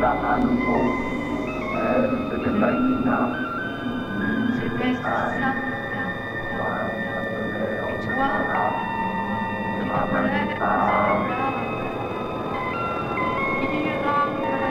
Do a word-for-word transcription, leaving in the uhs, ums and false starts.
à nouveau. Euh, C'était fascinant. C'était ça. Et toi,